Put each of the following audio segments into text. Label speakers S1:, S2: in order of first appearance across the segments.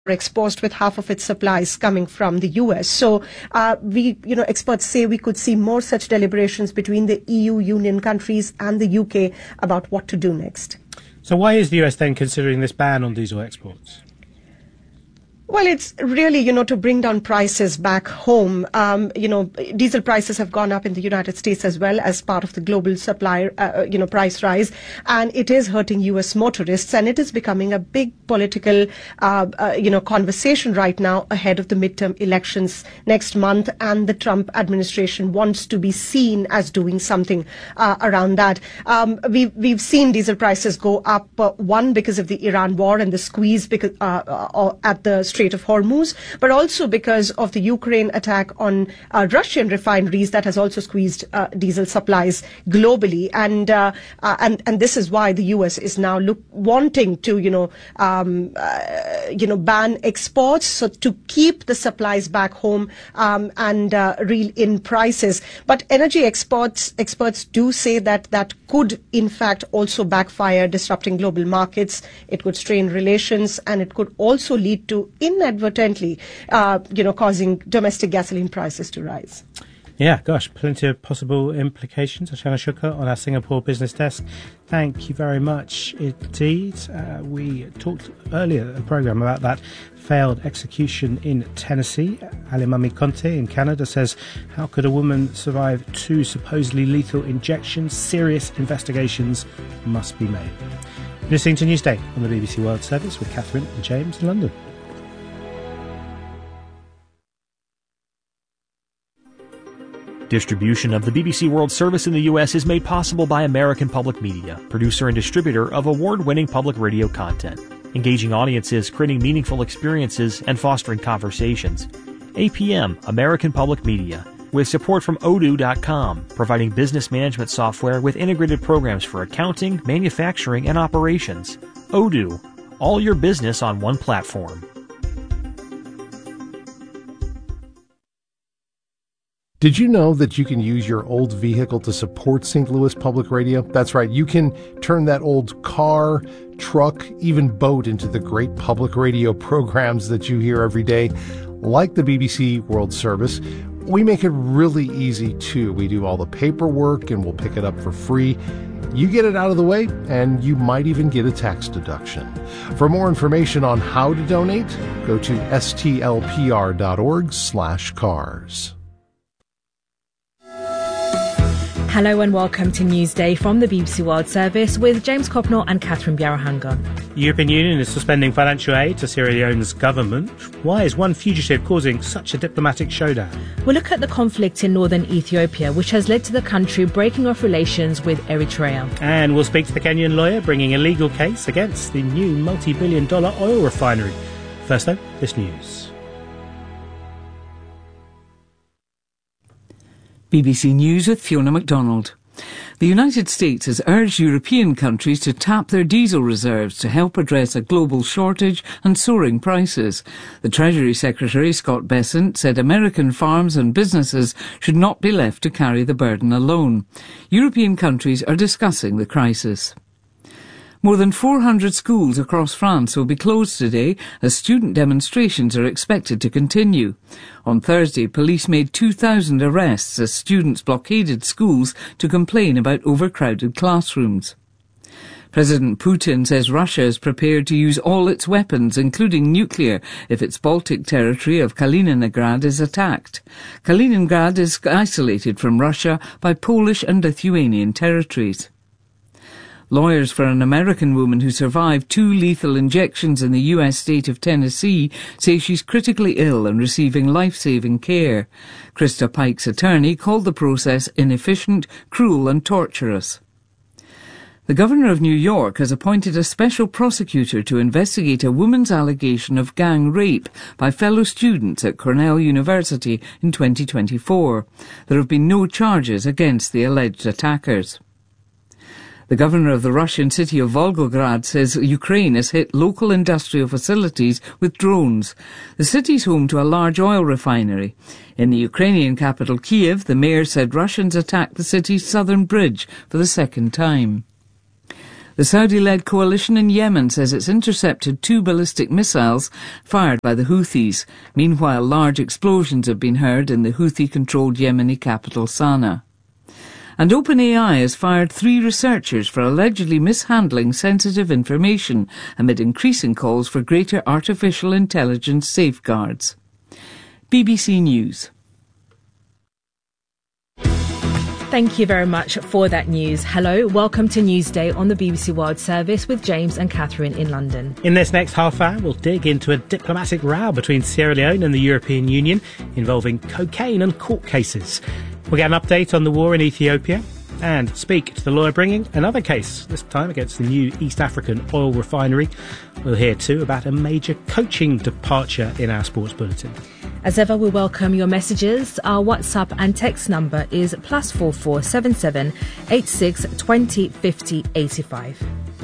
S1: exposed with half of its supplies coming from the US. So experts say we could see more such deliberations between the EU union countries and the UK about what to do next.
S2: So why is the US then considering this ban on diesel exports?
S1: Well, it's really, to bring down prices back home. Diesel prices have gone up in the United States as well as part of the global supply, price rise. And it is hurting U.S. motorists. And it is becoming a big political, conversation right now ahead of the midterm elections next month. And the Trump administration wants to be seen as doing something around that. We've seen diesel prices go up, one, because of the Iran war and the squeeze because, at the Strait of Hormuz, but also because of the Ukraine attack on Russian refineries that has also squeezed diesel supplies globally, and this is why the US is now wanting to ban exports, so to keep the supplies back home and reel in prices. But energy experts do say that could in fact also backfire, disrupting global markets. It could strain relations, and it could also lead to inadvertently, causing domestic gasoline prices to rise.
S2: Yeah, gosh, plenty of possible implications. Ashana Shukla on our Singapore business desk. Thank you very much indeed. We talked earlier in the programme about that failed execution in Tennessee. Alimami Conte in Canada says, how could a woman survive 2 supposedly lethal injections? Serious investigations must be made. Listening to Newsday on the BBC World Service with Catherine and James in London.
S3: Distribution of the BBC World Service in the U.S. is made possible by American Public Media, producer and distributor of award-winning public radio content, engaging audiences, creating meaningful experiences, and fostering conversations. APM, American Public Media, with support from Odoo.com, providing business management software with integrated programs for accounting, manufacturing, and operations. Odoo, all your business on one platform.
S4: Did you know that you can use your old vehicle to support St. Louis Public Radio? That's right, you can turn that old car, truck, even boat into the great public radio programs that you hear every day, like the BBC World Service. We make it really easy, too. We do all the paperwork, and we'll pick it up for free. You get it out of the way, and you might even get a tax deduction. For more information on how to donate, go to stlpr.org/cars.
S5: Hello and welcome to Newsday from the BBC World Service with James Copnor and Catherine Bjarahanga.
S2: The European Union is suspending financial aid to Sierra Leone's government. Why is one fugitive causing such a diplomatic showdown?
S5: We'll look at the conflict in northern Ethiopia, which has led to the country breaking off relations with Eritrea.
S2: And we'll speak to the Kenyan lawyer bringing a legal case against the new multi-billion-dollar oil refinery. First though, this news.
S6: BBC News with Fiona MacDonald. The United States has urged European countries to tap their diesel reserves to help address a global shortage and soaring prices. The Treasury Secretary, Scott Bessent, said American farms and businesses should not be left to carry the burden alone. European countries are discussing the crisis. More than 400 schools across France will be closed today as student demonstrations are expected to continue. On Thursday, police made 2,000 arrests as students blockaded schools to complain about overcrowded classrooms. President Putin says Russia is prepared to use all its weapons, including nuclear, if its Baltic territory of Kaliningrad is attacked. Kaliningrad is isolated from Russia by Polish and Lithuanian territories. Lawyers for an American woman who survived 2 lethal injections in the U.S. state of Tennessee say she's critically ill and receiving life-saving care. Krista Pike's attorney called the process inefficient, cruel and torturous. The Governor of New York has appointed a special prosecutor to investigate a woman's allegation of gang rape by fellow students at Cornell University in 2024. There have been no charges against the alleged attackers. The governor of the Russian city of Volgograd says Ukraine has hit local industrial facilities with drones. The city is home to a large oil refinery. In the Ukrainian capital Kiev, the mayor said Russians attacked the city's southern bridge for the second time. The Saudi-led coalition in Yemen says it's intercepted 2 ballistic missiles fired by the Houthis. Meanwhile, large explosions have been heard in the Houthi-controlled Yemeni capital Sana'a. And OpenAI has fired 3 researchers for allegedly mishandling sensitive information amid increasing calls for greater artificial intelligence safeguards. BBC News.
S5: Thank you very much for that news. Hello, welcome to Newsday on the BBC World Service with James and Catherine in London.
S2: In this next half hour, we'll dig into a diplomatic row between Sierra Leone and the European Union involving cocaine and court cases. We'll get an update on the war in Ethiopia and speak to the lawyer bringing another case, this time against the new East African oil refinery. We'll hear too about a major coaching departure in our sports bulletin.
S5: As ever, we welcome your messages. Our WhatsApp and text number is +4477 86 20 50 85.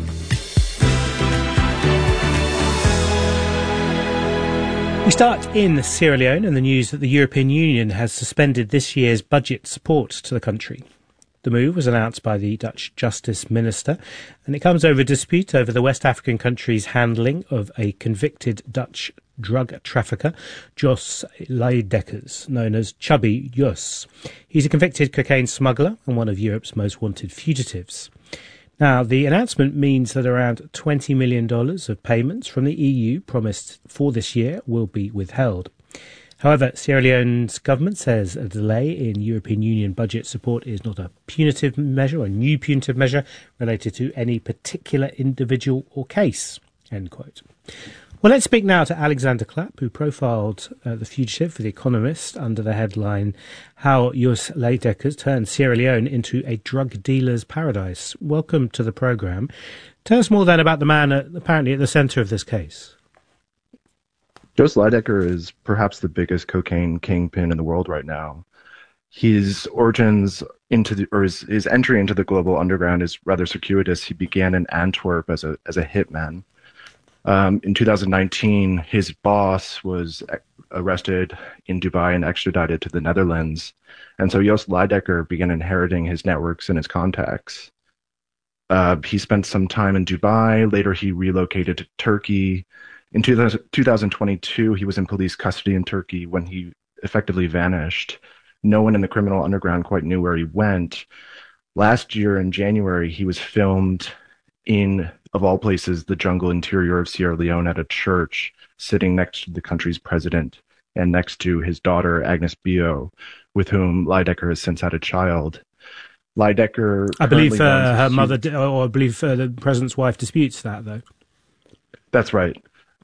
S2: We start in Sierra Leone and the news that the European Union has suspended this year's budget support to the country. The move was announced by the Dutch Justice Minister, and it comes over a dispute over the West African country's handling of a convicted Dutch drug trafficker, Jos Leidekkers, known as Chubby Jos. He's a convicted cocaine smuggler and one of Europe's most wanted fugitives. Now, the announcement means that around $20 million of payments from the EU promised for this year will be withheld. However, Sierra Leone's government says a delay in European Union budget support is not a punitive measure or a new punitive measure related to any particular individual or case, end quote. Well, let's speak now to Alexander Clapp, who profiled the fugitive for The Economist under the headline, How Jos Leidekkers Turned Sierra Leone into a Drug Dealer's Paradise. Welcome to the programme. Tell us more then about the man apparently at the centre of this case.
S7: Jos Leidekker is perhaps the biggest cocaine kingpin in the world right now. His origins his entry into the global underground is rather circuitous. He began in Antwerp as a hitman. In 2019, his boss was arrested in Dubai and extradited to the Netherlands. And so Jos Leidekker began inheriting his networks and his contacts. He spent some time in Dubai. Later, he relocated to Turkey. In 2022, he was in police custody in Turkey when he effectively vanished. No one in the criminal underground quite knew where he went. Last year in January, he was filmed in, of all places, the jungle interior of Sierra Leone at a church, sitting next to the country's president and next to his daughter, Agnes Bio, with whom Leidekker has since had a child. Leidekker,
S2: I believe her mother, or I believe the president's wife disputes that, though.
S7: That's right.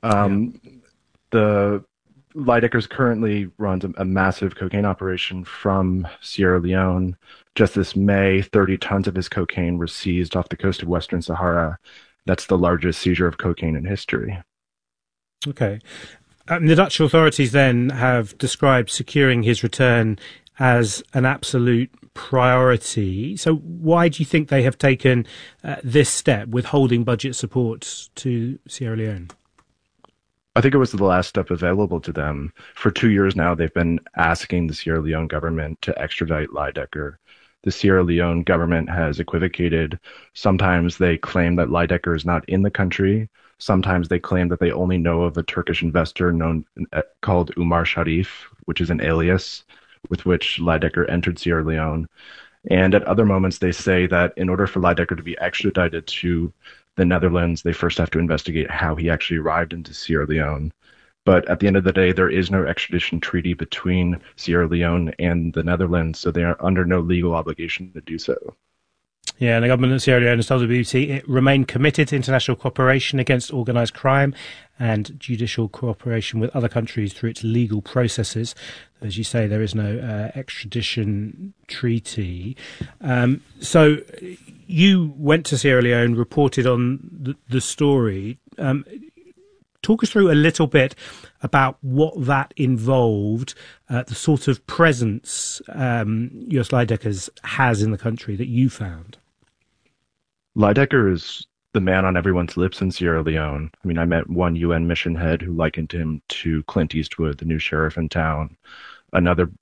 S7: The Leidekkers currently runs a massive cocaine operation from Sierra Leone. Just this May, 30 tons of his cocaine were seized off the coast of Western Sahara. That's the largest seizure of cocaine in history.
S2: Okay. The Dutch authorities then have described securing his return as an absolute priority. So why do you think they have taken this step, withholding budget support to Sierra Leone?
S7: I think it was the last step available to them. For 2 years now, they've been asking the Sierra Leone government to extradite Leidekker. The Sierra Leone government has equivocated. Sometimes they claim that Leidekker is not in the country. Sometimes they claim that they only know of a Turkish investor called Umar Sharif, which is an alias with which Leidekker entered Sierra Leone. And at other moments, they say that in order for Leidekker to be extradited to the Netherlands, they first have to investigate how he actually arrived into Sierra Leone. But at the end of the day, there is no extradition treaty between Sierra Leone and the Netherlands, so they are under no legal obligation to do so.
S2: Yeah, and the government of Sierra Leone has told the BBC it remained committed to international cooperation against organised crime and judicial cooperation with other countries through its legal processes. As you say, there is no extradition treaty. So you went to Sierra Leone, reported on the story. Talk us through a little bit about what that involved, the sort of presence Jos Leidekkers has in the country that you found.
S7: Leidekker is the man on everyone's lips in Sierra Leone. I mean, I met one UN mission head who likened him to Clint Eastwood, the new sheriff in town. Another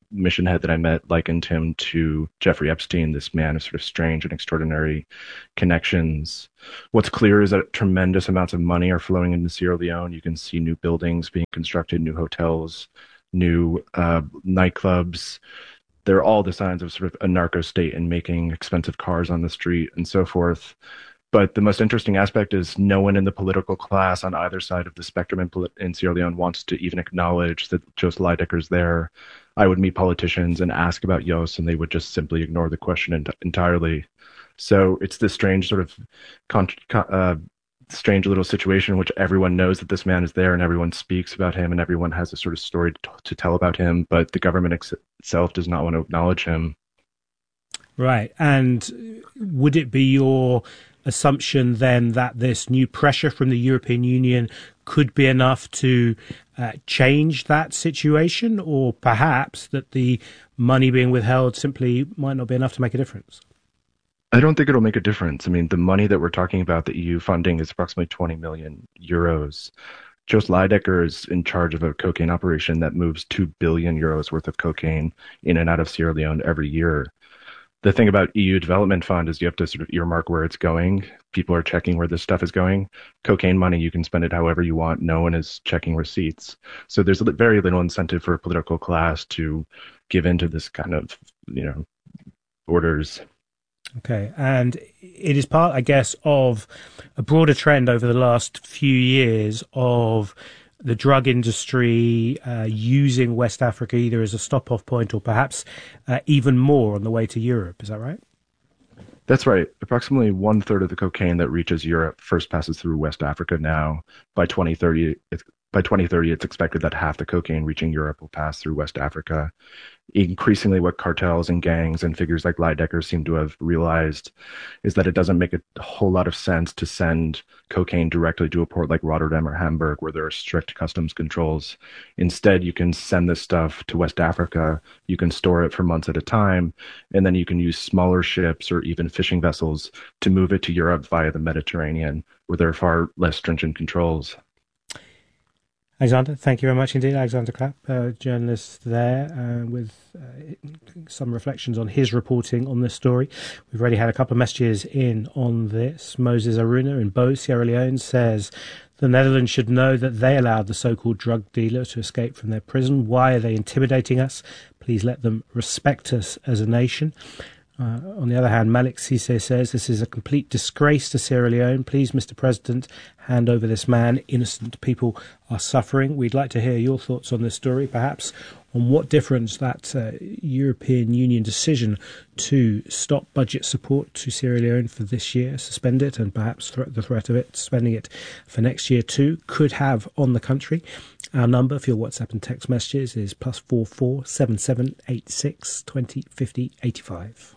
S7: mission head that I met likened him to Jeffrey Epstein, this man of sort of strange and extraordinary connections. What's clear is that tremendous amounts of money are flowing into Sierra Leone. You can see new buildings being constructed, new hotels, new nightclubs. They're all the signs of sort of a narco state and making expensive cars on the street and so forth. But the most interesting aspect is no one in the political class on either side of the spectrum in Sierra Leone wants to even acknowledge that Joost Leidecker's there. I would meet politicians and ask about Joost, and they would just simply ignore the question entirely. So it's this strange sort of strange little situation in which everyone knows that this man is there and everyone speaks about him and everyone has a sort of story to tell about him, but the government itself does not want to acknowledge him.
S2: Right. And would it be your assumption then that this new pressure from the European Union could be enough to change that situation, or perhaps that the money being withheld simply might not be enough to make a difference?
S7: I don't think it'll make a difference. I mean, the money that we're talking about, the EU funding, is approximately 20 million euros. Joost Leidecker is in charge of a cocaine operation that moves 2 billion euros worth of cocaine in and out of Sierra Leone every year. The thing about EU Development Fund is you have to sort of earmark where it's going. People are checking where this stuff is going. Cocaine money, you can spend it however you want. No one is checking receipts. So there's very little incentive for a political class to give into this kind of, orders.
S2: Okay, and it is part, I guess, of a broader trend over the last few years of the drug industry using West Africa either as a stop-off point or perhaps even more on the way to Europe. Is that right?
S7: That's right. Approximately 1/3 of the cocaine that reaches Europe first passes through West Africa now. By 2030, it's expected that half the cocaine reaching Europe will pass through West Africa. Increasingly, what cartels and gangs and figures like Leidecker seem to have realized is that it doesn't make a whole lot of sense to send cocaine directly to a port like Rotterdam or Hamburg, where there are strict customs controls. Instead, you can send this stuff to West Africa, you can store it for months at a time, and then you can use smaller ships or even fishing vessels to move it to Europe via the Mediterranean, where there are far less stringent controls.
S2: Alexander, thank you very much indeed. Alexander Clapp, journalist there, with some reflections on his reporting on this story. We've already had a couple of messages in on this. Moses Aruna in Bo, Sierra Leone, says the Netherlands should know that they allowed the so-called drug dealer to escape from their prison. Why are they intimidating us? Please let them respect us as a nation. On the other hand, Malik Cisse says this is a complete disgrace to Sierra Leone. Please, Mr. President, hand over this man. Innocent people are suffering. We'd like to hear your thoughts on this story, perhaps on what difference that European Union decision to stop budget support to Sierra Leone for this year, suspend it, and perhaps the threat of it, suspending it for next year too, could have on the country. Our number for your WhatsApp and text messages is +44 7786 20 50 85.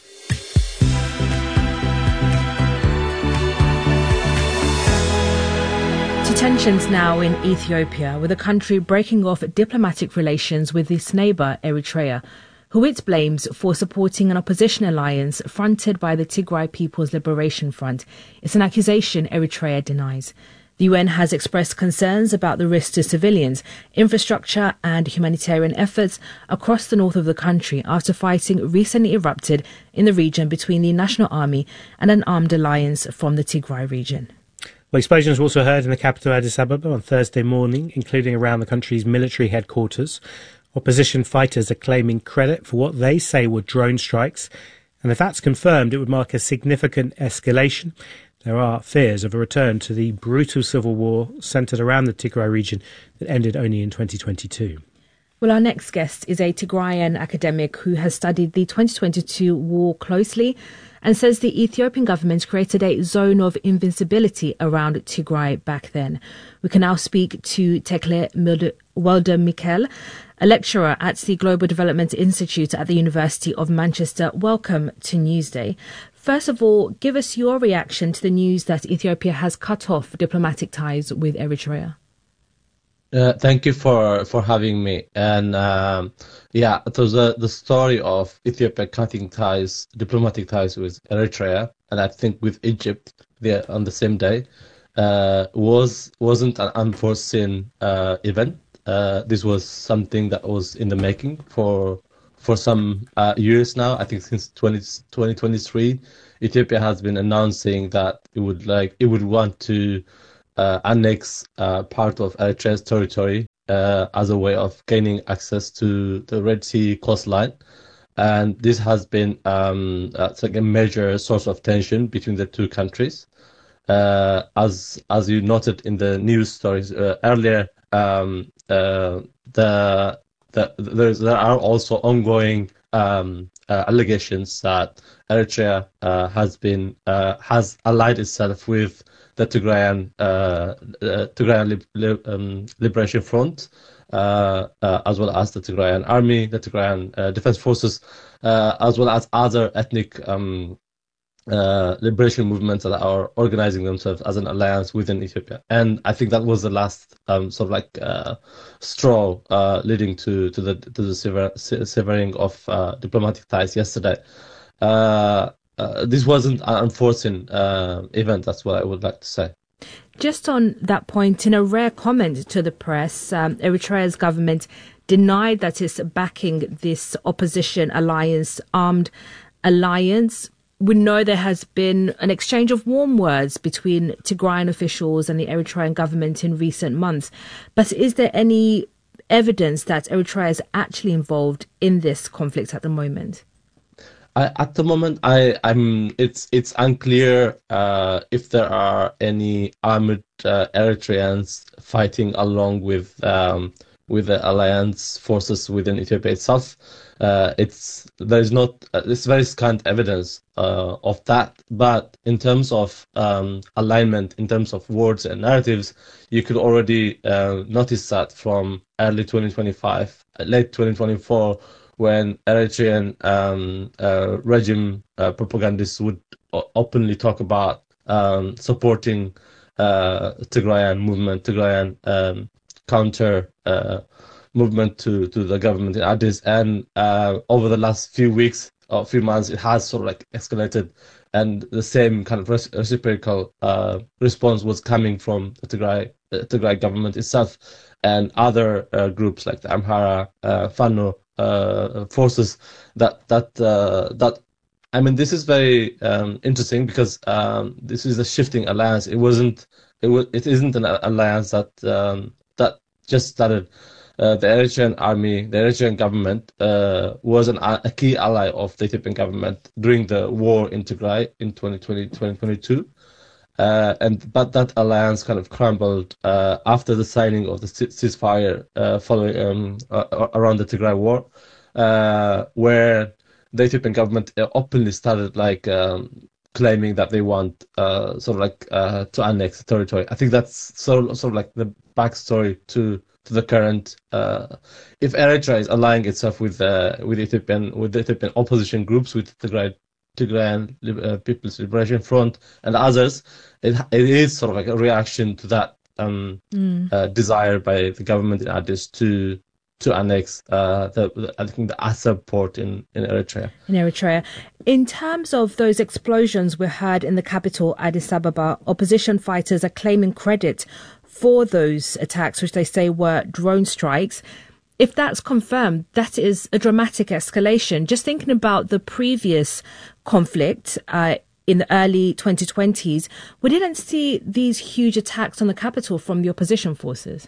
S5: To tensions now in Ethiopia, with the country breaking off diplomatic relations with its neighbour Eritrea, who it blames for supporting an opposition alliance fronted by the Tigray People's Liberation Front. It's an accusation Eritrea denies. The UN has expressed concerns about the risk to civilians, infrastructure and humanitarian efforts across the north of the country after fighting recently erupted in the region between the National Army and an armed alliance from the Tigray region.
S2: Well, explosions were also heard in the capital Addis Ababa on Thursday morning, including around the country's military headquarters. Opposition fighters are claiming credit for what they say were drone strikes, and if that's confirmed, it would mark a significant escalation. There are fears of a return to the brutal civil war centred around the Tigray region that ended only in 2022.
S5: Well, our next guest is a Tigrayan academic who has studied the 2022 war closely and says the Ethiopian government created a zone of invincibility around Tigray back then. We can now speak to Tekle Waldemikkel, a lecturer at the Global Development Institute at the University of Manchester. Welcome to Newsday. First of all, give us your reaction to the news that Ethiopia has cut off diplomatic ties with Eritrea.
S8: Thank you for having me. And it was the story of Ethiopia cutting diplomatic ties with Eritrea, and I think with Egypt there on the same day, wasn't an unforeseen event. this was something that was in the making for some years now. I think since 2023, Ethiopia has been announcing that it would want to annex part of Eritrea's territory as a way of gaining access to the Red Sea coastline. And this has been it's like a major source of tension between the two countries. As you noted in the news stories earlier, there are also ongoing allegations that Eritrea has allied itself with the Tigrayan Liberation Front, as well as the Tigrayan Army, the Tigrayan Defense Forces, as well as other ethnic liberation movements that are organizing themselves as an alliance within Ethiopia. And I think that was the last straw leading to the severing of diplomatic ties yesterday. This wasn't an unforeseen event, that's what I would like to say.
S5: Just on that point, in a rare comment to the press, Eritrea's government denied that it's backing this opposition alliance, armed alliance. We know there has been an exchange of warm words between Tigrayan officials and the Eritrean government in recent months. But is there any evidence that Eritrea is actually involved in this conflict at the moment?
S8: At the moment, it's unclear if there are any armed Eritreans fighting along with the alliance forces within Ethiopia itself. There's very scant evidence of that. But in terms of alignment, in terms of words and narratives, you could already notice that from early 2025, late 2024. When Eritrean regime propagandists would openly talk about supporting Tigrayan movement, Tigrayan counter movement to the government in Addis, and over the last few weeks or few months, it has sort of like escalated, and the same kind of reciprocal response was coming from the Tigray government itself and other groups like the Amhara, Fano forces. That I mean, this is very interesting because this is a shifting alliance. It isn't an alliance that just started. The Eritrean army, the Eritrean government was a key ally of the Ethiopian government during the war in Tigray in 2022. But that alliance kind of crumbled after the signing of the ceasefire following around the Tigray war, where the Ethiopian government openly started claiming that they want to annex the territory. I think that's sort of like the backstory to the current. If Eritrea is allying itself with the Ethiopian opposition groups, with Tigrayan People's Liberation Front and others, it is sort of like a reaction to that desire by the government in Addis to annex I think the Assab port in Eritrea.
S5: In Eritrea. In terms of those explosions we heard in the capital, Addis Ababa, opposition fighters are claiming credit for those attacks, which they say were drone strikes. If that's confirmed, that is a dramatic escalation. Just thinking about the previous conflict in the early 2020s, we didn't see these huge attacks on the capital from the opposition forces.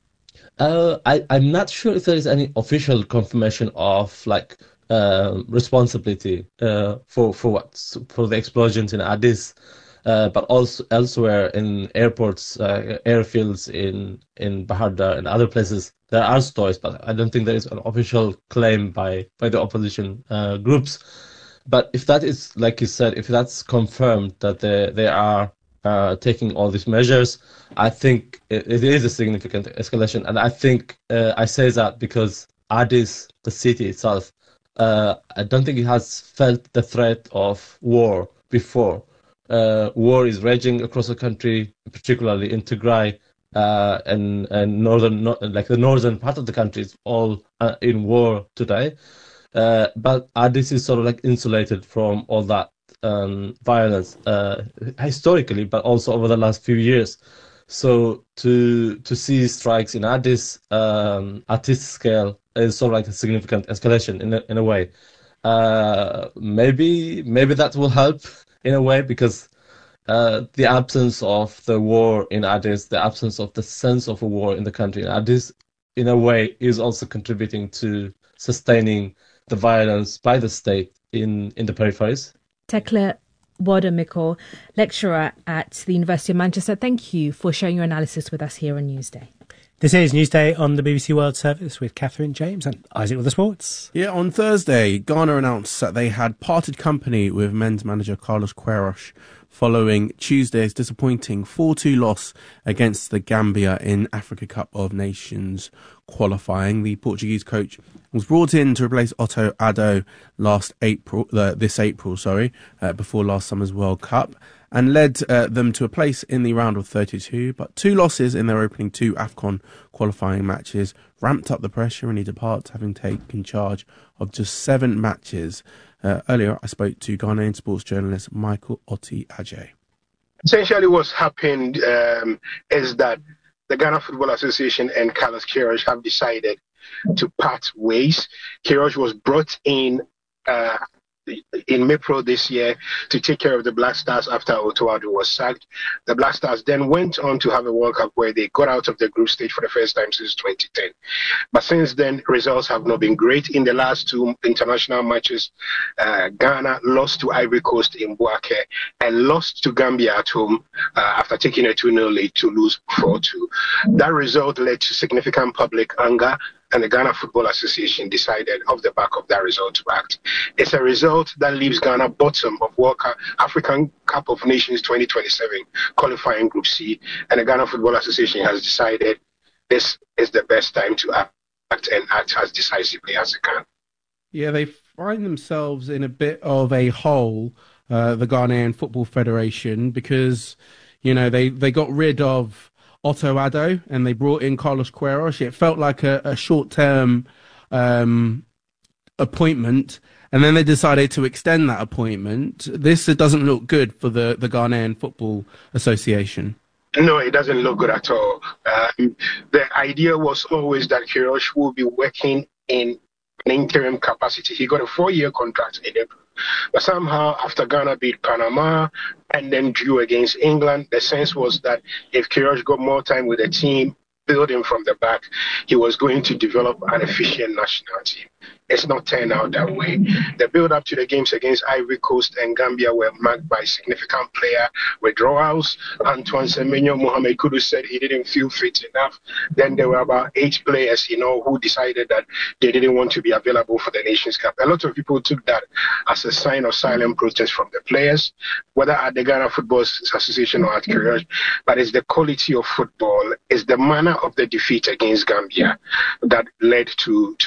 S8: I'm not sure if there is any official confirmation of responsibility for the explosions in Addis, but also elsewhere in airports, airfields in Bahar Dar and other places. There are stories, but I don't think there is an official claim by the opposition groups. But if that is, like you said, if that's confirmed that they are taking all these measures, I think it is a significant escalation. And I think I say that because Addis, the city itself, I don't think it has felt the threat of war before. War is raging across the country, particularly in Tigray, and the northern part of the country is all in war today. But Addis is sort of like insulated from all that violence historically, but also over the last few years. So to see strikes at this scale is sort of like a significant escalation in a way. Maybe that will help in a way, because the absence of the war in Addis, the absence of the sense of a war in the country in Addis, in a way, is also contributing to sustaining the violence by the state in the peripheries.
S5: Tekle Wadamiko, lecturer at the University of Manchester, thank you for sharing your analysis with us here on Newsday.
S2: This is Newsday on the BBC World Service with Catherine James and Isaac with the sports.
S9: Yeah, on Thursday, Ghana announced that they had parted company with men's manager Carlos Queiroz following Tuesday's disappointing 4-2 loss against the Gambia in Africa Cup of Nations qualifying. The Portuguese coach was brought in to replace Otto Addo this April, before last summer's World Cup, and led them to a place in the round of 32, but 2 losses in their opening 2 AFCON qualifying matches ramped up the pressure, and he departs having taken charge of just 7 matches. Earlier, I spoke to Ghanaian sports journalist Michael Oti-Adjei.
S10: Essentially what's happened is that the Ghana Football Association and Carlos Queiroz have decided to part ways. Queiroz was brought in April this year to take care of the Black Stars after Otto Addo was sacked. The Black Stars then went on to have a World Cup where they got out of the group stage for the first time since 2010. But since then, results have not been great. In the last 2 international matches, Ghana lost to Ivory Coast in Bouake and lost to Gambia at home after taking a 2-0 lead to lose 4-2. That result led to significant public anger, and the Ghana Football Association decided off the back of that result to act. It's a result that leaves Ghana bottom of World Cup, African Cup of Nations 2027 qualifying Group C, and the Ghana Football Association has decided this is the best time to act and act as decisively as it can.
S9: Yeah, they find themselves in a bit of a hole, the Ghanaian Football Federation, because, they got rid of Otto Addo and they brought in Carlos Queiroz. It felt like a short-term appointment, and then they decided to extend that appointment. This doesn't look good for the Ghanaian Football Association.
S10: No, it doesn't look good at all. The idea was always that Queiroz will be working in an interim capacity. He got a 4-year contract in April. But somehow, after Ghana beat Panama and then drew against England, the sense was that if Queiroz got more time with the team, building from the back, he was going to develop an efficient national team. It's not turned out that way. The build-up to the games against Ivory Coast and Gambia were marked by significant player withdrawals. Antoine Semenyo, Mohamed Kudus said he didn't feel fit enough. Then there were about 8 players, who decided that they didn't want to be available for the Nations Cup. A lot of people took that as a sign of silent protest from the players, whether at the Ghana Football Association or at Queiroz. But it's the quality of football, it's the manner of the defeat against Gambia that led to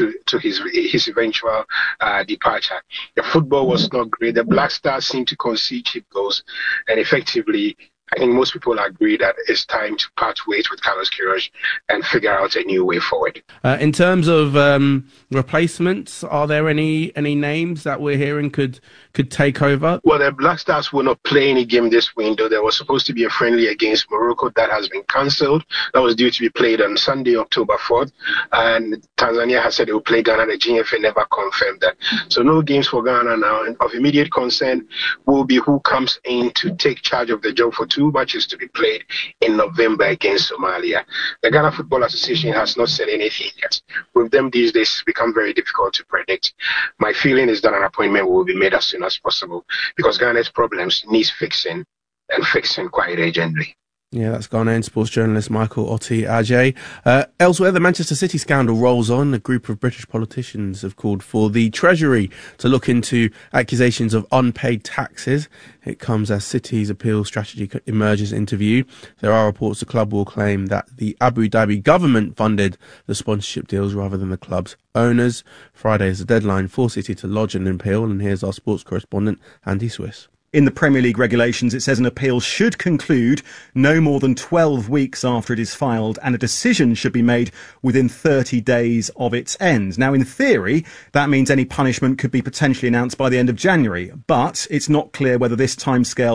S10: his eventual departure. The football was not great. The Black Stars seemed to concede cheap goals, and effectively, I think most people agree that it's time to part ways with Carlos Queiroz and figure out a new way forward.
S9: In terms of replacements, are there any names that we're hearing could take over?
S10: Well, the Black Stars will not play any game this window. There was supposed to be a friendly against Morocco that has been cancelled. That was due to be played on Sunday, October 4th. And Tanzania has said it will play Ghana. The GFA never confirmed that. So no games for Ghana now. And of immediate concern will be who comes in to take charge of the job for 2 matches to be played in November against Somalia. The Ghana Football Association has not said anything yet. With them these days, it's become very difficult to predict. My feeling is that an appointment will be made as soon as possible because Ghana's problems needs fixing, and fixing quite urgently.
S9: Yeah, that's Ghanaian sports journalist Michael Oti-Adjei. Elsewhere, the Manchester City scandal rolls on. A group of British politicians have called for the Treasury to look into accusations of unpaid taxes. It comes as City's appeal strategy emerges into view. There are reports the club will claim that the Abu Dhabi government funded the sponsorship deals rather than the club's owners. Friday is the deadline for City to lodge an appeal, and here's our sports correspondent, Andy Swiss.
S11: In the Premier League regulations, it says an appeal should conclude no more than 12 weeks after it is filed, and a decision should be made within 30 days of its end. Now, in theory, that means any punishment could be potentially announced by the end of January, but it's not clear whether this timescale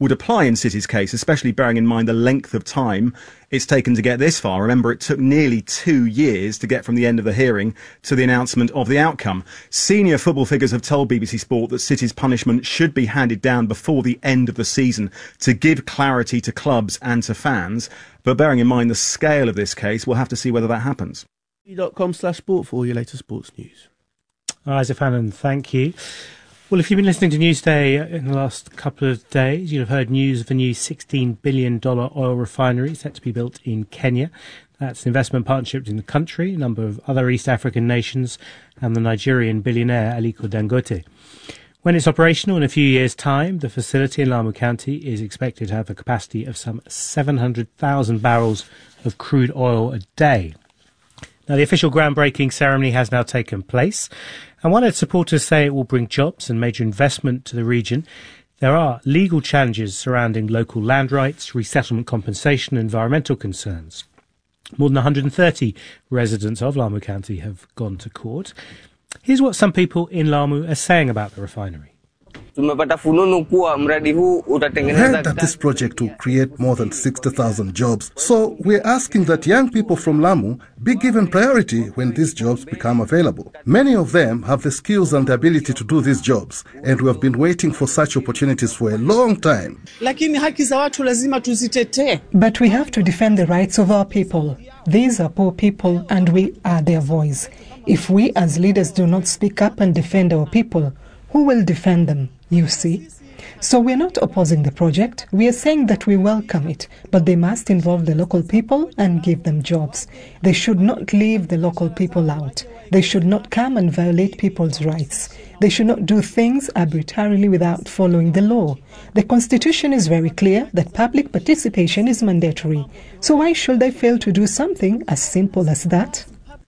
S11: would apply in City's case, especially bearing in mind the length of time it's taken to get this far. Remember, it took nearly 2 years to get from the end of the hearing to the announcement of the outcome. Senior football figures have told BBC Sport that City's punishment should be handed down before the end of the season to give clarity to clubs and to fans. But bearing in mind the scale of this case, we'll have to see whether that happens.
S9: .com/sport for all your latest sports news.
S2: Isaac Fannin, thank you. Well, if you've been listening to Newsday in the last couple of days, you'll have heard news of a new $16 billion oil refinery set to be built in Kenya. That's an investment partnership in the country, a number of other East African nations, and the Nigerian billionaire Aliko Dangote. When it's operational in a few years' time, the facility in Lamu County is expected to have a capacity of some 700,000 barrels of crude oil a day. Now, the official groundbreaking ceremony has now taken place, and while its supporters say it will bring jobs and major investment to the region, there are legal challenges surrounding local land rights, resettlement compensation and environmental concerns. More than 130 residents of Lamu County have gone to court. Here's what some people in Lamu are saying about the refinery.
S12: We heard that this project will create more than 60,000 jobs. So we're asking that young people from Lamu be given priority when these jobs become available. Many of them have the skills and the ability to do these jobs, and we have been waiting for such opportunities for a long time.
S1: But we have to defend the rights of our people. These are poor people and we are their voice. If we as leaders do not speak up and defend our people, who will defend them, you see? So we're not opposing the project. We are saying that we welcome it, but they must involve the local people and give them jobs. They should not leave the local people out. They should not come and violate people's rights. They should not do things arbitrarily without following the law. The Constitution is very clear that public participation is mandatory. So why should they fail to do something as simple as that?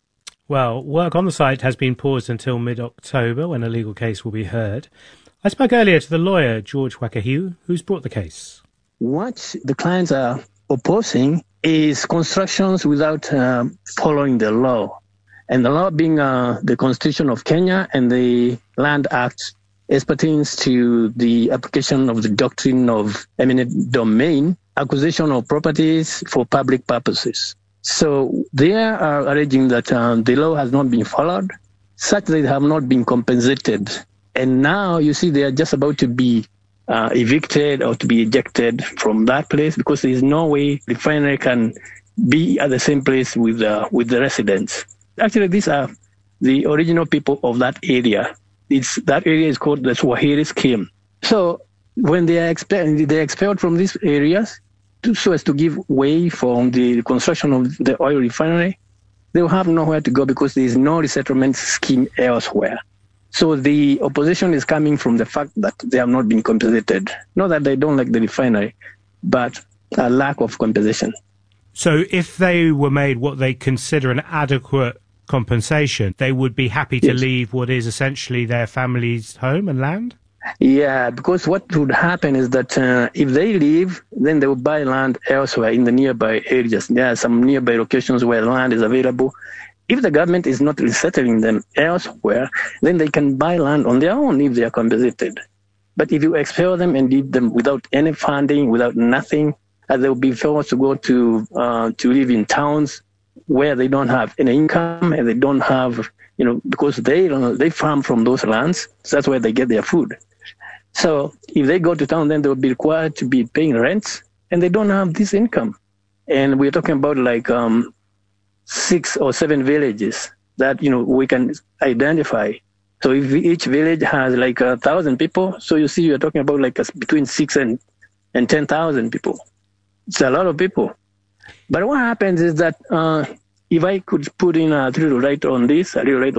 S2: Well, work on the site has been paused until mid-October, when a legal case will be heard. I spoke earlier to the lawyer, George Wakahiu, who's brought the case.
S13: What the clients are opposing is constructions without following the law. And the law being the Constitution of Kenya and the Land Act, as pertains to the application of the doctrine of eminent domain, acquisition of properties for public purposes. So they are alleging that the law has not been followed, such that they have not been compensated. And now you see they are just about to be evicted or to be ejected from that place, because there is no way the refinery can be at the same place with the residents. Actually, these are the original people of that area. That area is called the Swahili scheme. So when they are expelled from these areas, so as to give way for the construction of the oil refinery, they will have nowhere to go because there is no resettlement scheme elsewhere. So the opposition is coming from the fact that they have not been compensated. Not that they don't like the refinery, but a lack of compensation.
S2: So if they were made what they consider an adequate compensation, they would be happy to leave what is essentially their family's home and land?
S13: Yeah, because what would happen is that if they leave, then they will buy land elsewhere in the nearby areas. There are some nearby locations where land is available. If the government is not resettling them elsewhere, then they can buy land on their own if they are compensated. But if you expel them and leave them without any funding, without nothing, they will be forced to go to live in towns where they don't have any income and they don't have, because they farm from those lands. So that's where they get their food. So if they go to town, then they will be required to be paying rents, and they don't have this income. And we're talking about like 6 or 7 villages that, we can identify. So if each village has like 1,000 people, so you see you're talking about like between 6 and 10,000 people. It's a lot of people. But what happens is that if I could put in a little light on this,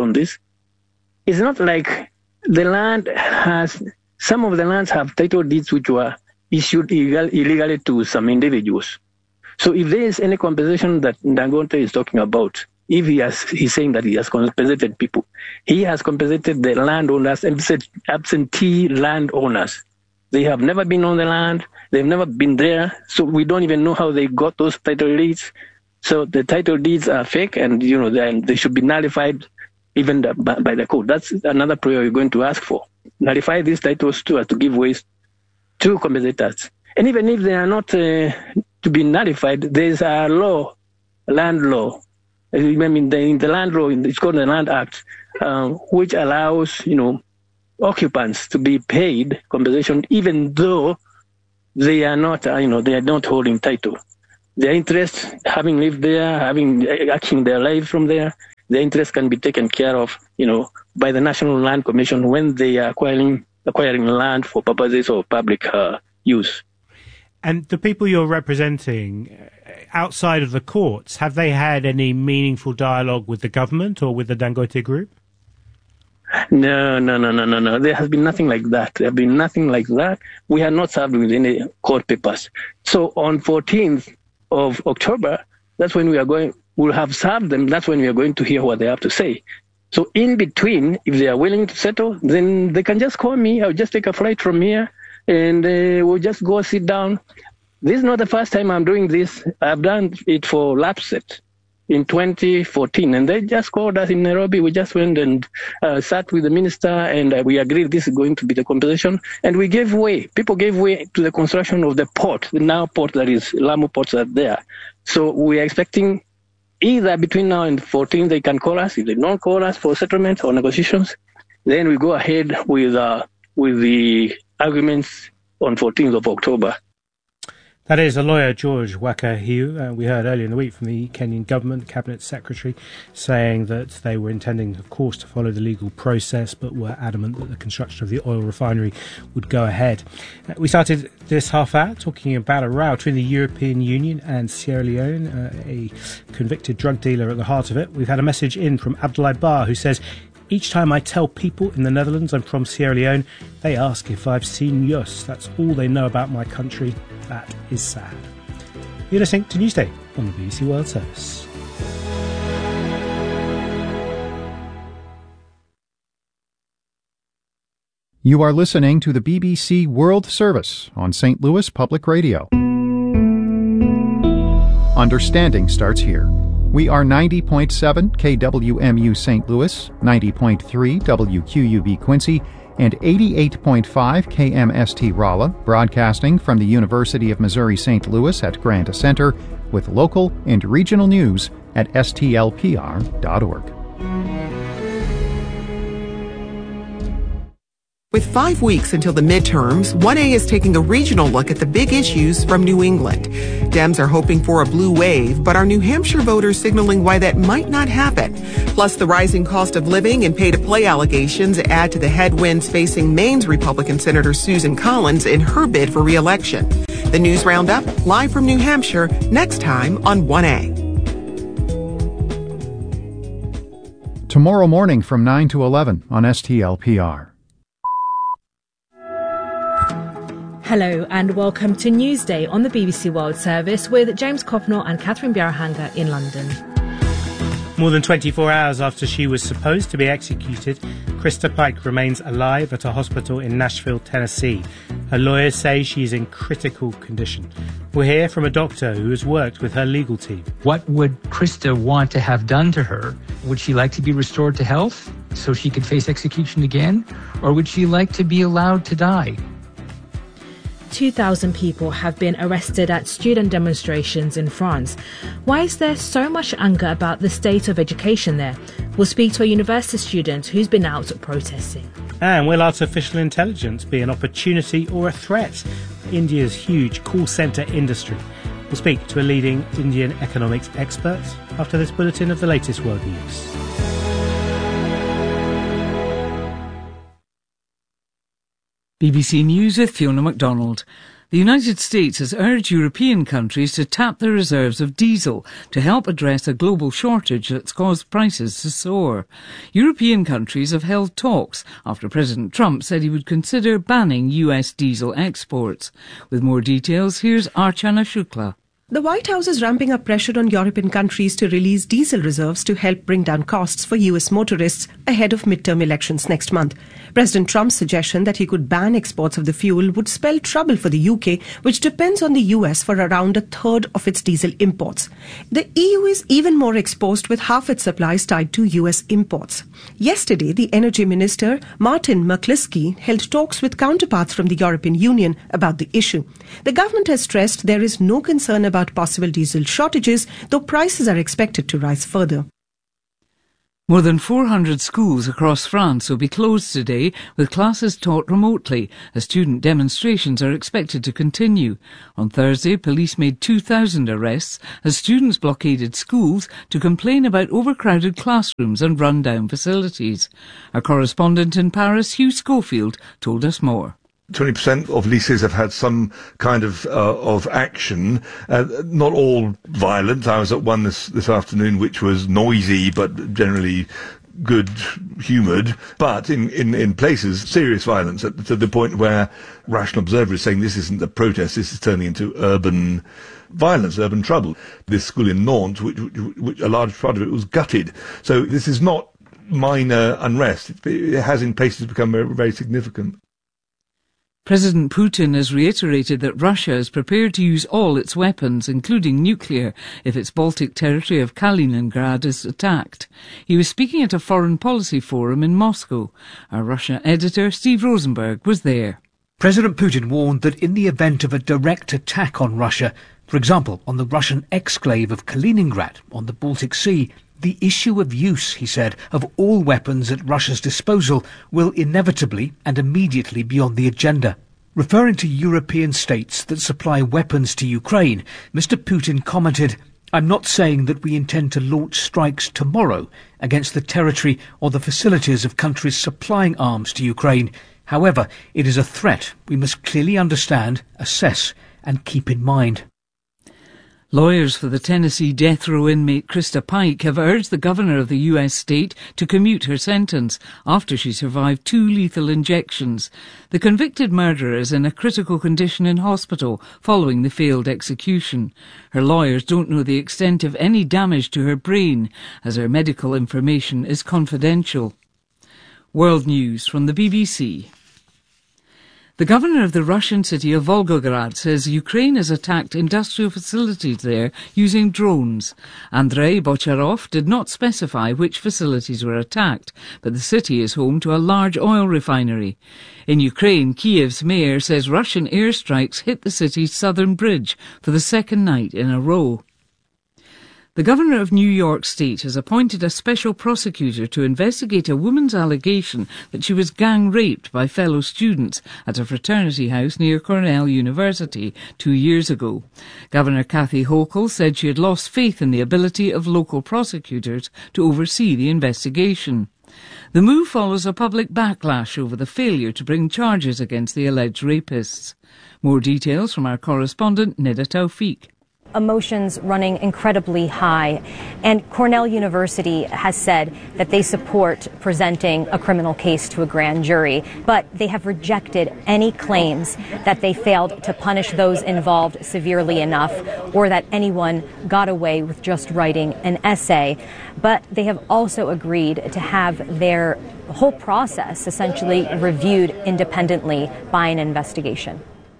S13: it's not like the land has... Some of the lands have title deeds which were issued illegally to some individuals. So if there is any compensation that Dangote is talking about, if he's saying that he has compensated people, he has compensated the landowners and absentee landowners. They have never been on the land. They've never been there. So we don't even know how they got those title deeds. So the title deeds are fake, and they should be nullified even by the court. That's another prayer we're going to ask for. Nullify these titles to give ways to compensators. And even if they are not to be nullified, there's a law, land law. I mean, in the land law, it's called the Land Act, which allows, occupants to be paid compensation even though they are not, they are not holding title. Their interest, having lived there, acting their life from there, their interest can be taken care of, by the National Land Commission when they are acquiring land for purposes of public use.
S2: And the people you're representing outside of the courts, have they had any meaningful dialogue with the government or with the Dangote Group?
S13: No. There has been nothing like that. We are not served with any court papers. So on 14th of October, that's when we'll have served them. That's when we are going to hear what they have to say. So in between, if they are willing to settle, then they can just call me. I'll just take a flight from here and we'll just go sit down. This is not the first time I'm doing this. I've done it for LAPSET in 2014, and they just called us in Nairobi. We just went and sat with the minister, and we agreed this is going to be the compensation. And we gave way. People gave way to the construction of the port, the now port that is Lamu Ports are there. So we are expecting either between now and 14 they can call us. If they don't call us for settlement or negotiations, then we go ahead with the arguments on 14th of October.
S2: That is a lawyer, George Wakahiu. We heard earlier in the week from the Kenyan government, Cabinet Secretary, saying that they were intending, of course, to follow the legal process, but were adamant that the construction of the oil refinery would go ahead. We started this half hour talking about a row between the European Union and Sierra Leone, a convicted drug dealer at the heart of it. We've had a message in from Abdoulaye Bar, who says, "Each time I tell people in the Netherlands I'm from Sierra Leone, they ask if I've seen Yus. That's all they know about my country. That is sad." You're listening to Newsday on the BBC World Service.
S14: You are listening to the BBC World Service on St. Louis Public Radio. Understanding starts here. We are 90.7 KWMU St. Louis, 90.3 WQUB Quincy, and 88.5 KMST Rolla, broadcasting from the University of Missouri St. Louis at Granta Center, with local and regional news at stlpr.org.
S15: With 5 weeks until the midterms, 1A is taking a regional look at the big issues from New England. Dems are hoping for a blue wave, but are New Hampshire voters signaling why that might not happen? Plus, the rising cost of living and pay-to-play allegations add to the headwinds facing Maine's Republican Senator Susan Collins in her bid for re-election. The News Roundup, live from New Hampshire, next time on 1A.
S14: Tomorrow morning from 9 to 11 on STLPR.
S5: Hello and welcome to Newsday on the BBC World Service with James Cofnor and Catherine Bjarhanger in London.
S2: More than 24 hours after she was supposed to be executed, Krista Pike remains alive at a hospital in Nashville, Tennessee. Her lawyers say she is in critical condition. We'll hear from a doctor who has worked with her legal team.
S16: What would Krista want to have done to her? Would she like to be restored to health so she could face execution again? Or would she like to be allowed to die?
S5: 2,000 people have been arrested at student demonstrations in France. Why is there so much anger about the state of education there? We'll speak to a university student who's been out protesting.
S2: And will artificial intelligence be an opportunity or a threat for India's huge call centre industry? We'll speak to a leading Indian economics expert after this bulletin of the latest world news.
S6: BBC News with Fiona MacDonald. The United States has urged European countries to tap their reserves of diesel to help address a global shortage that's caused prices to soar. European countries have held talks after President Trump said he would consider banning US diesel exports. With more details, here's Archana Shukla.
S1: The White House is ramping up pressure on European countries to release diesel reserves to help bring down costs for US motorists ahead of midterm elections next month. President Trump's suggestion that he could ban exports of the fuel would spell trouble for the UK, which depends on the US for around a third of its diesel imports. The EU is even more exposed with half its supplies tied to US imports. Yesterday, the Energy Minister, Martin McCluskey, held talks with counterparts from the European Union about the issue. The government has stressed there is no concern about possible diesel shortages, though prices are expected to rise further.
S6: More than 400 schools across France will be closed today, with classes taught remotely, as student demonstrations are expected to continue. On Thursday, police made 2,000 arrests as students blockaded schools to complain about overcrowded classrooms and run-down facilities. Our correspondent in Paris, Hugh Schofield, told us more.
S17: 20% of lycées have had some kind of action, not all violent. I was at one this afternoon which was noisy but generally good-humoured, but in places serious violence to the point where rational observers saying this isn't a protest, this is turning into urban violence, urban trouble. This school in Nantes, which a large part of it was gutted. So this is not minor unrest. It has in places become very, very significant.
S6: President Putin has reiterated that Russia is prepared to use all its weapons, including nuclear, if its Baltic territory of Kaliningrad is attacked. He was speaking at a foreign policy forum in Moscow. Our Russia editor, Steve Rosenberg, was there.
S18: President Putin warned that in the event of a direct attack on Russia, for example, on the Russian exclave of Kaliningrad on the Baltic Sea, the issue of use, he said, of all weapons at Russia's disposal will inevitably and immediately be on the agenda. Referring to European states that supply weapons to Ukraine, Mr. Putin commented, "I'm not saying that we intend to launch strikes tomorrow against the territory or the facilities of countries supplying arms to Ukraine. However, it is a threat we must clearly understand, assess and keep in mind."
S6: Lawyers for the Tennessee death row inmate Krista Pike have urged the governor of the U.S. state to commute her sentence after she survived 2 lethal injections. The convicted murderer is in a critical condition in hospital following the failed execution. Her lawyers don't know the extent of any damage to her brain, as her medical information is confidential. World News from the BBC. The governor of the Russian city of Volgograd says Ukraine has attacked industrial facilities there using drones. Andrei Bocharov did not specify which facilities were attacked, but the city is home to a large oil refinery. In Ukraine, Kiev's mayor says Russian airstrikes hit the city's southern bridge for the second night in a row. The governor of New York State has appointed a special prosecutor to investigate a woman's allegation that she was gang raped by fellow students at a fraternity house near Cornell University 2 years ago. Governor Kathy Hochul said she had lost faith in the ability of local prosecutors to oversee the investigation. The move follows a public backlash over the failure to bring charges against the alleged rapists. More details from our correspondent Nida Tawfiq.
S19: Emotions running incredibly high, and Cornell University has said that they support presenting a criminal case to a grand jury, but they have rejected any claims that they failed to punish those involved severely enough or that anyone got away with just writing an essay. But they have also agreed to have their whole process essentially reviewed independently by an investigation.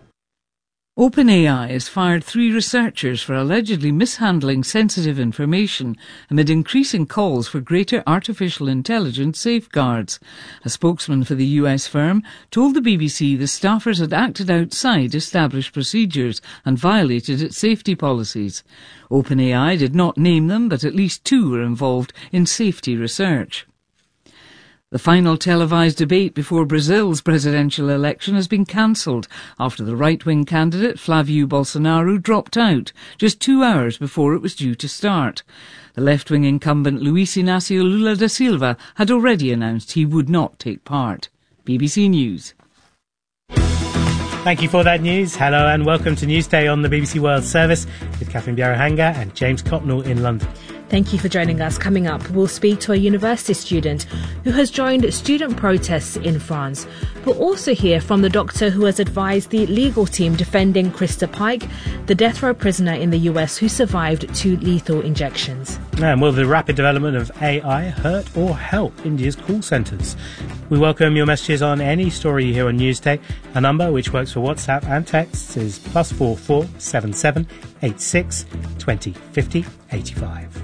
S6: OpenAI has fired 3 researchers for allegedly mishandling sensitive information amid increasing calls for greater artificial intelligence safeguards. A spokesman for the US firm told the BBC the staffers had acted outside established procedures and violated its safety policies. OpenAI did not name them, but at least 2 were involved in safety research. The final televised debate before Brazil's presidential election has been cancelled after the right-wing candidate Flávio Bolsonaro dropped out just 2 hours before it was due to start. The left-wing incumbent Luiz Inácio Lula da Silva had already announced he would not take part. BBC News.
S2: Thank you for that news. Hello and welcome to Newsday on the BBC World Service with Catherine Bjarahanga and James Copnell in London.
S5: Thank you for joining us. Coming up, we'll speak to a university student who has joined student protests in France. We'll also hear from the doctor who has advised the legal team defending Krista Pike, the death row prisoner in the US who survived 2 lethal injections.
S2: And will the rapid development of AI hurt or help India's call centres? We welcome your messages on any story you hear on Newstech. Our number, which works for WhatsApp and texts, is +44 77 86 20 50 85.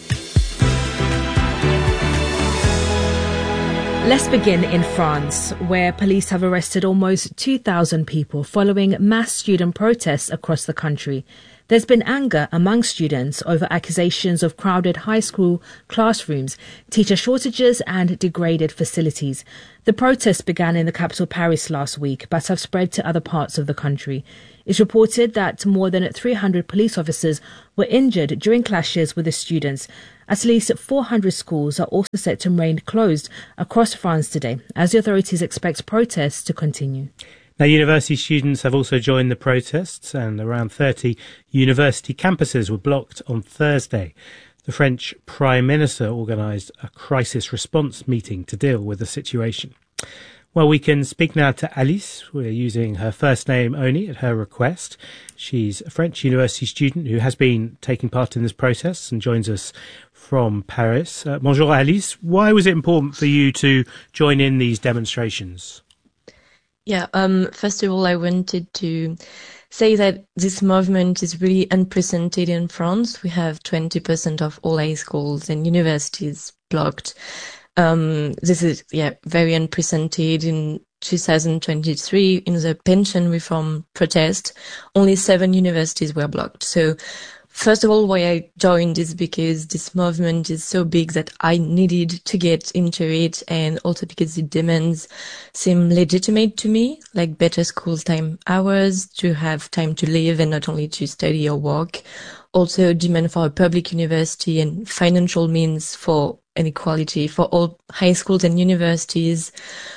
S5: Let's begin in France, where police have arrested almost 2,000 people following mass student protests across the country. There's been anger among students over accusations of crowded high school classrooms, teacher shortages and degraded facilities. The protests began in the capital Paris last week, but have spread to other parts of the country. It's reported that more than 300 police officers were injured during clashes with the students. At least 400 schools are also set to remain closed across France today, as the authorities expect protests to continue.
S2: Now, university students have also joined the protests, and around 30 university campuses were blocked on Thursday. The French Prime Minister organised a crisis response meeting to deal with the situation. Well, we can speak now to Alice. We're using her first name only at her request. She's a French university student who has been taking part in this protest and joins us from Paris. Bonjour, Alice. Why was it important for you to join in these demonstrations?
S20: Yeah, first of all, I wanted to say that this movement is really unprecedented in France. We have 20% of all high schools and universities blocked. This is, very unprecedented. In 2023, in the pension reform protest, only 7 universities were blocked. So, first of all, why I joined is because this movement is so big that I needed to get into it, and also because the demands seem legitimate to me, like better school time hours, to have time to live and not only to study or work. Also, demand for a public university and financial means for inequality for all high schools and universities.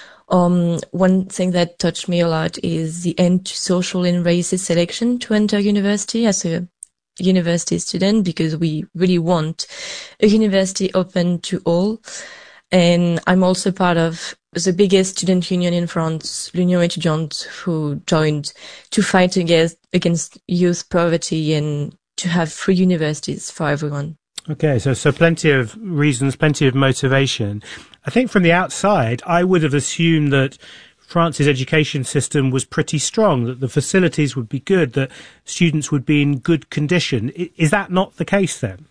S20: One thing that touched me a lot is the end to social and racist selection to enter university as a university student, because we really want a university open to all. And I'm also part of the biggest student union in France, l'Union étudiante, who joined to fight against youth poverty and to have free universities for everyone.
S2: Okay, so plenty of reasons, plenty of motivation. I think from the outside, I would have assumed that France's education system was pretty strong, that the facilities would be good, that students would be in good condition. Is that not the case then?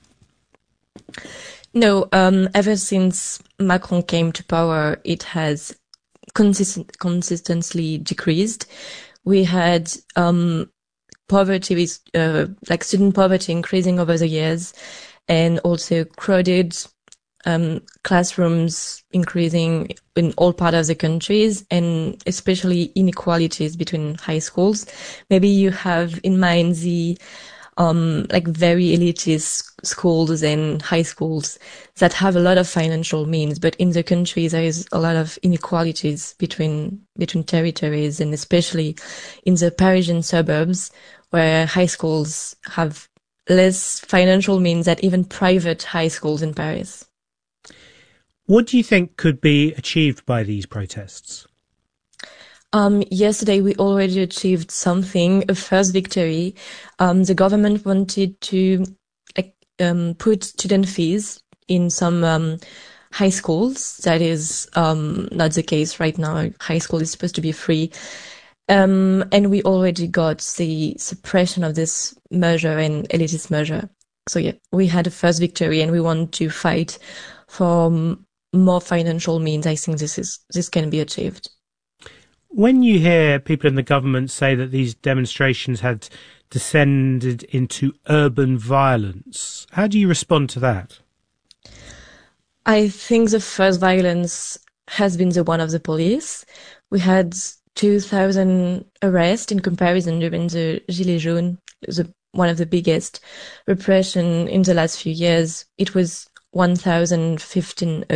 S20: No, ever since Macron came to power, it has consistently decreased. We had poverty, like student poverty increasing over the years, and also crowded classrooms increasing in all parts of the countries, and especially inequalities between high schools. Maybe you have in mind the very elitist schools and high schools that have a lot of financial means, but in the country there is a lot of inequalities between territories, and especially in the Parisian suburbs, where high schools have less financial means than even private high schools in Paris.
S2: What do you think could be achieved by these protests?
S20: Yesterday we already achieved something, a first victory. The government wanted to put student fees in some high schools. That is not the case right now. High school is supposed to be free. And we already got the suppression of this measure and elitist measure. So yeah, we had a first victory, and we want to fight for more financial means. I think this can be achieved.
S2: When you hear people in the government say that these demonstrations had descended into urban violence, how do you respond to that?
S20: I think the first violence has been the one of the police. We had 2,000 arrests in comparison during the Gilets jaunes, one of the biggest repression in the last few years. It was 500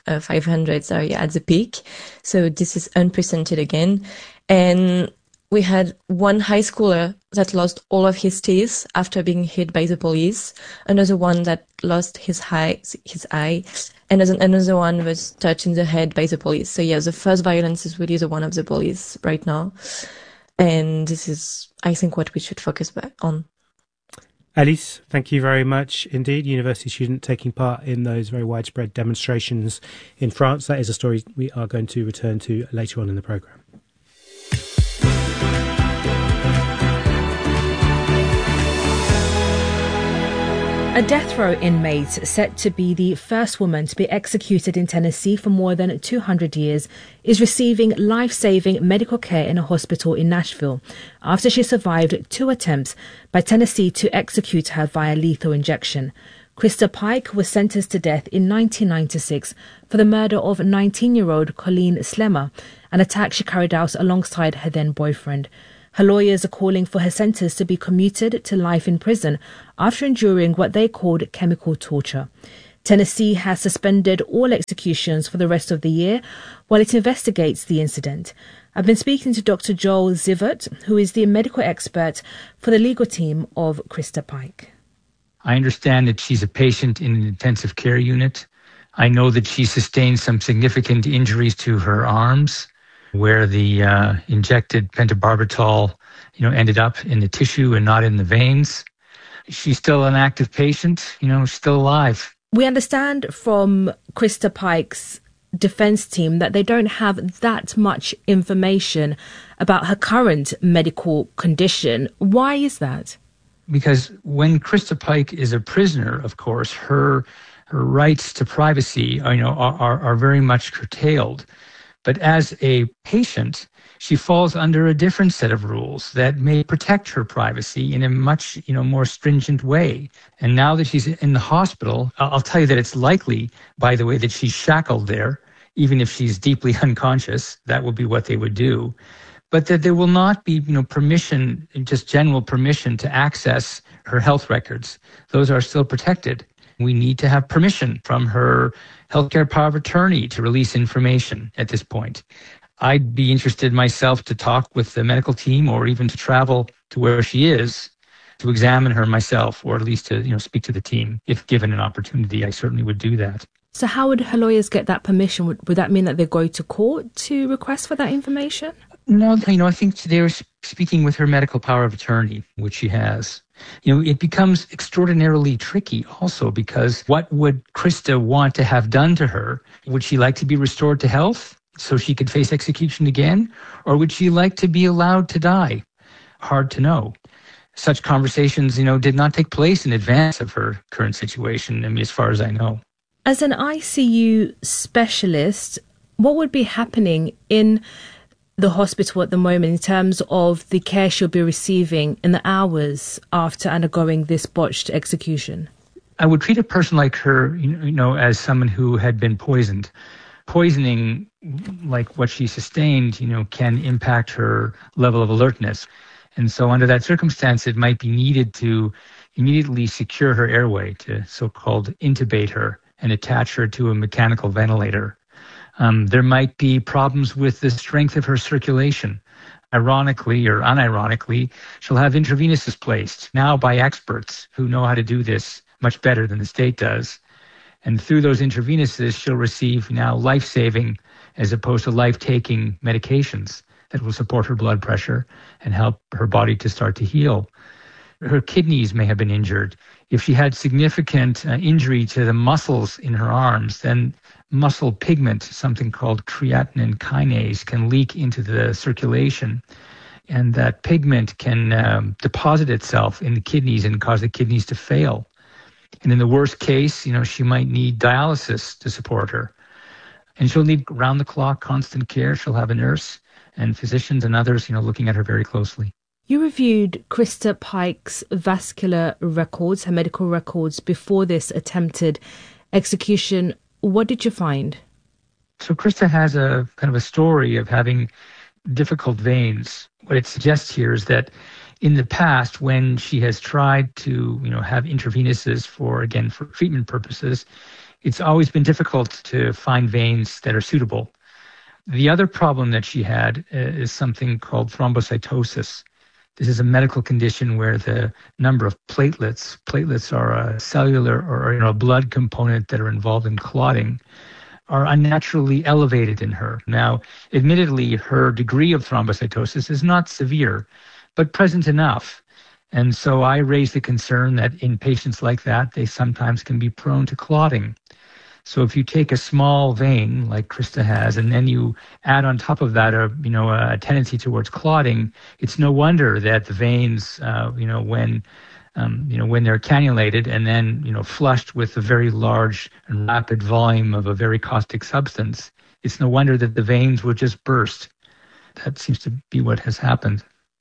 S20: at the peak. So this is unprecedented again. And we had one high schooler that lost all of his teeth after being hit by the police, another one that lost his eye, and another one was touched in the head by the police. So yeah, the first violence is really the one of the police right now. And this is, I think, what we should focus on.
S2: Elise, thank you very much indeed. University student taking part in those very widespread demonstrations in France. That is a story we are going to return to later on in the programme.
S5: A death row inmate set to be the first woman to be executed in Tennessee for more than 200 years is receiving life-saving medical care in a hospital in Nashville after she survived 2 attempts by Tennessee to execute her via lethal injection. Krista Pike was sentenced to death in 1996 for the murder of 19-year-old Colleen Slemmer, an attack she carried out alongside her then-boyfriend. Her lawyers are calling for her sentence to be commuted to life in prison after enduring what they called chemical torture. Tennessee has suspended all executions for the rest of the year while it investigates the incident. I've been speaking to Dr. Joel Zivert, who is the medical expert for the legal team of Krista Pike.
S16: I understand that she's a patient in an intensive care unit. I know that she sustained some significant injuries to her arms, where the injected pentobarbital, ended up in the tissue and not in the veins. She's still an active patient, she's still alive.
S5: We understand from Krista Pike's defense team that they don't have that much information about her current medical condition. Why is that?
S16: Because when Krista Pike is a prisoner, of course, her rights to privacy are very much curtailed. But as a patient, she falls under a different set of rules that may protect her privacy in a much, more stringent way. And now that she's in the hospital, I'll tell you that it's likely, by the way, that she's shackled there, even if she's deeply unconscious. That would be what they would do. But that there will not be, permission, just general permission to access her health records. Those are still protected. We need to have permission from her healthcare power of attorney to release information at this point. I'd be interested myself to talk with the medical team or even to travel to where she is to examine her myself, or at least to, speak to the team. If given an opportunity, I certainly would do that.
S5: So how would her lawyers get that permission? Would that mean that they go to court to request for that information?
S16: No, I think they're speaking with her medical power of attorney, which she has. It becomes extraordinarily tricky also, because what would Krista want to have done to her? Would she like to be restored to health so she could face execution again? Or would she like to be allowed to die? Hard to know. Such conversations, did not take place in advance of her current situation, as far as I know.
S5: As an ICU specialist, what would be happening in the hospital at the moment in terms of the care she'll be receiving in the hours after undergoing this botched execution?
S16: I would treat a person like her, as someone who had been poisoned. Poisoning, like what she sustained, can impact her level of alertness. And so under that circumstance, it might be needed to immediately secure her airway, to so-called intubate her and attach her to a mechanical ventilator. There might be problems with the strength of her circulation. Ironically or unironically, she'll have intravenous's placed now by experts who know how to do this much better than the state does. And through those intravenous's, she'll receive now life-saving as opposed to life-taking medications that will support her blood pressure and help her body to start to heal. Her kidneys may have been injured. If she had significant injury to the muscles in her arms, then muscle pigment, something called creatinine kinase, can leak into the circulation. And that pigment can deposit itself in the kidneys and cause the kidneys to fail. And in the worst case, she might need dialysis to support her. And she'll need round-the-clock constant care. She'll have a nurse and physicians and others, looking at her very closely.
S5: You reviewed Krista Pike's vascular records, her medical records, before this attempted execution. What did you find?
S16: So Krista has a kind of a story of having difficult veins. What it suggests here is that in the past, when she has tried to, have intravenous's for treatment purposes, it's always been difficult to find veins that are suitable. The other problem that she had is something called thrombocytosis. This is a medical condition where the number of platelets are a cellular or a blood component that are involved in clotting, are unnaturally elevated in her. Now, admittedly, her degree of thrombocytosis is not severe, but present enough. And so I raised the concern that in patients like that, they sometimes can be prone to clotting. So if you take a small vein like Krista has, and then you add on top of that a tendency towards clotting, it's no wonder that the veins, when they're cannulated and then flushed with a very large and rapid volume of a very caustic substance, it's no wonder that the veins would just burst. That seems to be what has happened.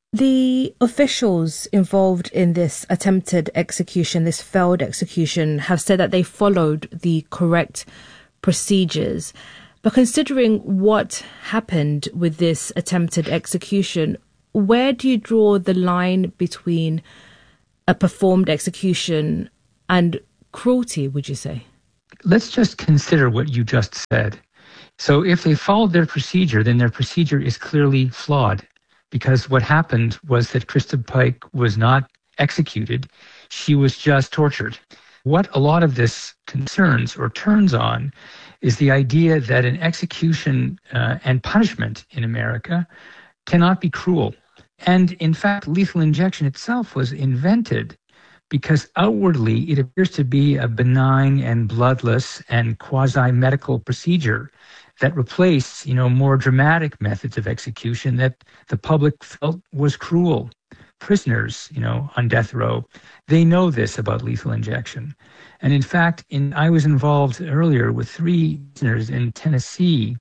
S5: The officials involved in this attempted execution, this failed execution, have said that they followed the correct procedures. But considering what happened with this attempted execution, where do you draw the line between a performed execution and cruelty, would you say?
S16: Let's just consider what you just said. So if they followed their procedure, then their procedure is clearly flawed. Because what happened was that Krista Pike was not executed. She was just tortured. What a lot of this concerns or turns on is the idea that an execution and punishment in America cannot be cruel. And in fact, lethal injection itself was invented because outwardly it appears to be a benign and bloodless and quasi-medical procedure that replaced, more dramatic methods of execution that the public felt was cruel. Prisoners, on death row, they know this about lethal injection. And in fact, I was involved earlier with 3 prisoners in Tennessee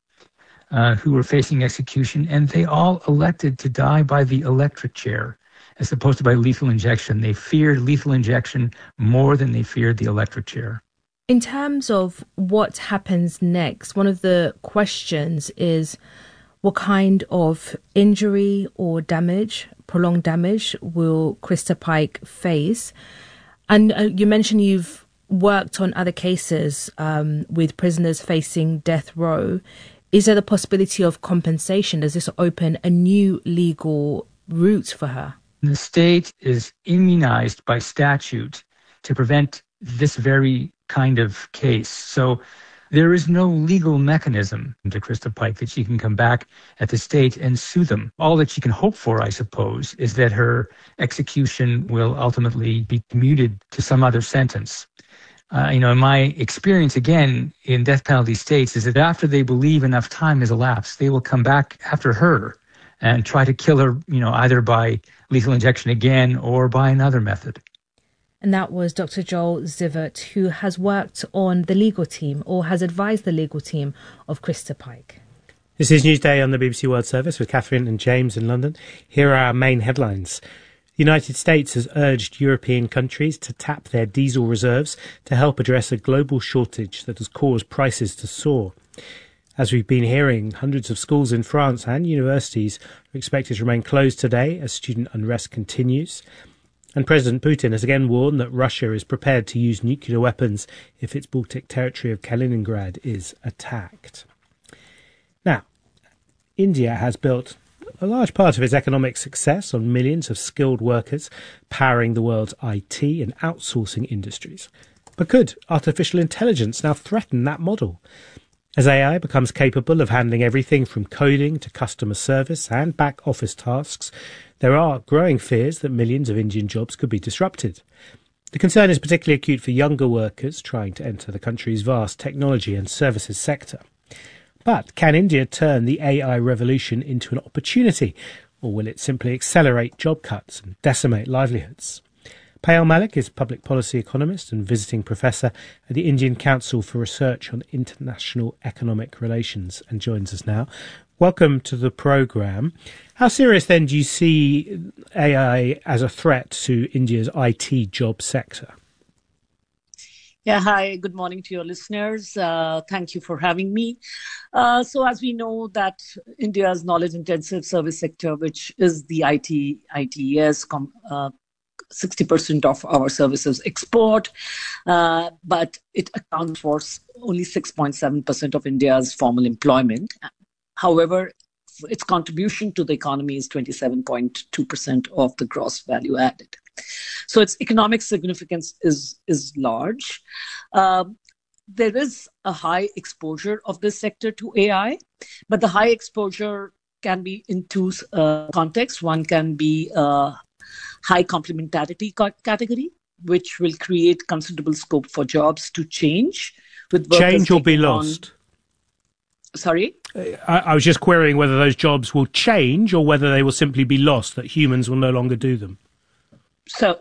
S16: who were facing execution, and they all elected to die by the electric chair as opposed to by lethal injection. They feared lethal injection more than they feared the electric chair.
S5: In terms of what happens next, one of the questions is what kind of injury or damage, prolonged damage, will Krista Pike face? And you mentioned you've worked on other cases with prisoners facing death row. Is there the possibility of compensation? Does this open a new legal route for her?
S16: The state is immunized by statute to prevent this very kind of case. So there is no legal mechanism to Krista Pike that she can come back at the state and sue them. All that she can hope for, I suppose, is that her execution will ultimately be commuted to some other sentence. In my experience, again, in death penalty states, is that after they believe enough time has elapsed, they will come back after her and try to kill her, either by lethal injection again or by another method.
S5: And that was Dr. Joel Zivert, who has worked on the legal team or has advised the legal team of Krista Pike.
S2: This is Newsday on the BBC World Service with Catherine and James in London. Here are our main headlines. The United States has urged European countries to tap their diesel reserves to help address a global shortage that has caused prices to soar. As we've been hearing, hundreds of schools in France and universities are expected to remain closed today as student unrest continues. And President Putin has again warned that Russia is prepared to use nuclear weapons if its Baltic territory of Kaliningrad is attacked. Now, India has built a large part of its economic success on millions of skilled workers powering the world's IT and outsourcing industries. But could artificial intelligence now threaten that model? As AI becomes capable of handling everything from coding to customer service and back office tasks, there are growing fears that millions of Indian jobs could be disrupted. The concern is particularly acute for younger workers trying to enter the country's vast technology and services sector. But can India turn the AI revolution into an opportunity, or will it simply accelerate job cuts and decimate livelihoods? Payal Malik is public policy economist and visiting professor at the Indian Council for Research on International Economic Relations and joins us now. Welcome to the programme. How serious then do you see AI as a threat to India's IT job sector?
S21: Yeah, hi, good morning to your listeners. Thank you for having me. So as we know that India's knowledge-intensive service sector, which is the ITES, 60% of our services export, but it accounts for only 6.7% of India's formal employment. However, its contribution to the economy is 27.2% of the gross value added. So its economic significance is large. There is a high exposure of this sector to AI, but the high exposure can be in two contexts. One can be high complementarity category, which will create considerable scope for jobs to change. With
S2: change or be lost?
S21: Sorry?
S2: I was just querying whether those jobs will change or whether they will simply be lost, that humans will no longer do them.
S21: So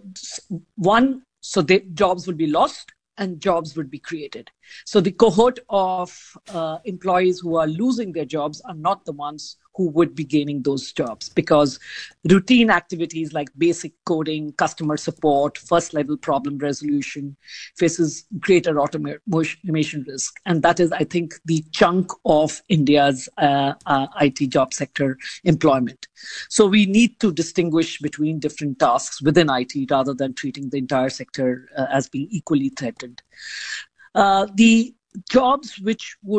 S21: the jobs will be lost and jobs would be created. So the cohort of employees who are losing their jobs are not the ones who would be gaining those jobs, because routine activities like basic coding, customer support, first-level problem resolution faces greater automation risk. And that is, I think, the chunk of India's IT job sector employment. So we need to distinguish between different tasks within IT rather than treating the entire sector as being equally threatened. The jobs which would